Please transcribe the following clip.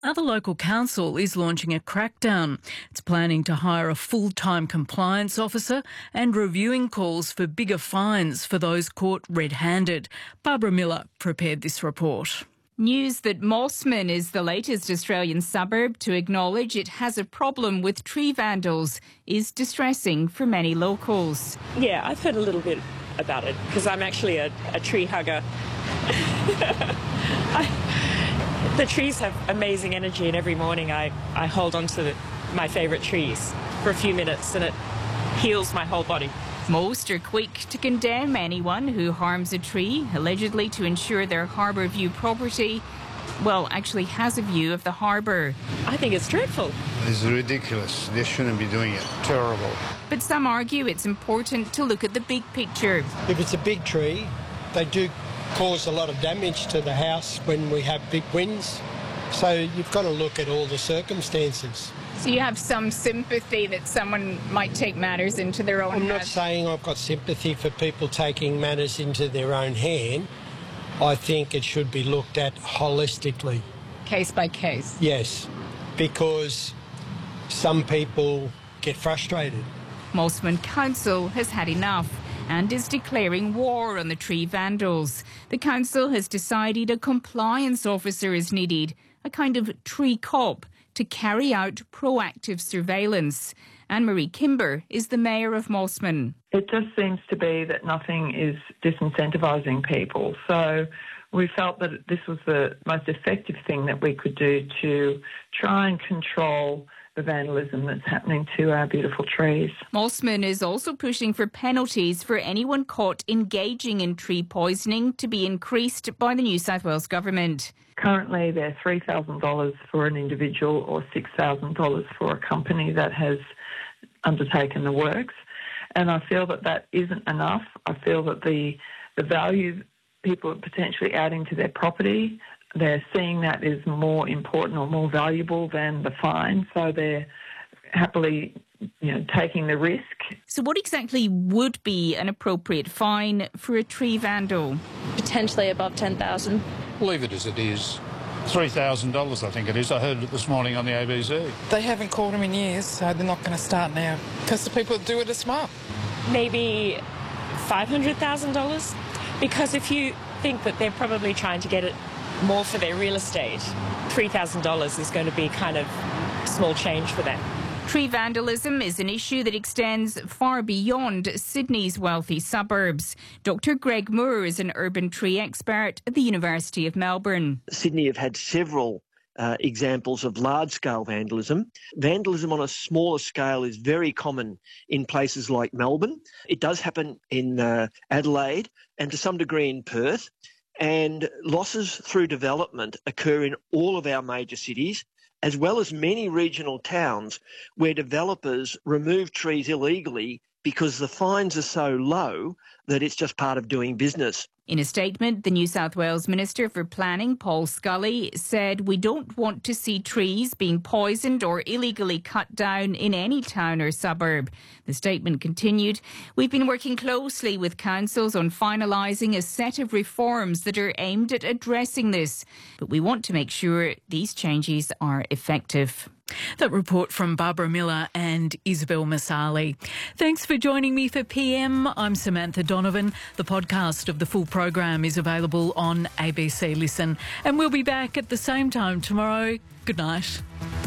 Another local council is launching a crackdown. It's planning to hire a full-time compliance officer and reviewing calls for bigger fines for those caught red-handed. Barbara Miller prepared this report. News that Mosman is the latest Australian suburb to acknowledge it has a problem with tree vandals is distressing for many locals. Yeah, I've heard a little bit about it because I'm actually a tree hugger. The trees have amazing energy, and every morning I hold on to my favourite trees for a few minutes and it heals my whole body. Most are quick to condemn anyone who harms a tree, allegedly to ensure their Harbour View property, actually has a view of the harbour. I think it's dreadful. It's ridiculous. They shouldn't be doing it. Terrible. But some argue it's important to look at the big picture. If it's a big tree, they do cause a lot of damage to the house when we have big winds. So you've got to look at all the circumstances. So you have some sympathy that someone might take matters into their own hands? I'm not saying I've got sympathy for people taking matters into their own hand. I think it should be looked at holistically. Case by case? Yes, because some people get frustrated. Mosman Council has had enough and is declaring war on the tree vandals. The council has decided a compliance officer is needed, a kind of tree cop, to carry out proactive surveillance. Anne-Marie Kimber is the mayor of Mosman. It just seems to be that nothing is disincentivising people. So we felt that this was the most effective thing that we could do to try and control the vandalism that's happening to our beautiful trees. Mosman is also pushing for penalties for anyone caught engaging in tree poisoning to be increased by the New South Wales government. Currently, they're $3,000 for an individual or $6,000 for a company that has undertaken the works. And I feel that that isn't enough. I feel that the value people are potentially adding to their property, they're seeing that is more important or more valuable than the fine. So they're happily taking the risk. So what exactly would be an appropriate fine for a tree vandal? Potentially above $10,000. Leave it as it is. $3,000, I think it is. I heard it this morning on the ABC. They haven't called them in years, so they're not going to start now because the people that do it are smart. Maybe $500,000, because if you think that they're probably trying to get it more for their real estate, $3,000 is going to be kind of small change for them. Tree vandalism is an issue that extends far beyond Sydney's wealthy suburbs. Dr. Greg Moore is an urban tree expert at the University of Melbourne. Sydney have had several examples of large-scale vandalism. Vandalism on a smaller scale is very common in places like Melbourne. It does happen in Adelaide and to some degree in Perth. And losses through development occur in all of our major cities, as well as many regional towns where developers remove trees illegally because the fines are so low that it's just part of doing business. In a statement, the New South Wales Minister for Planning, Paul Scully, said we don't want to see trees being poisoned or illegally cut down in any town or suburb. The statement continued, we've been working closely with councils on finalising a set of reforms that are aimed at addressing this, but we want to make sure these changes are effective. That report from Barbara Miller and Isabel Masali. Thanks for joining me for PM. I'm Samantha Donovan. The podcast of the full program is available on ABC Listen. And we'll be back at the same time tomorrow. Good night.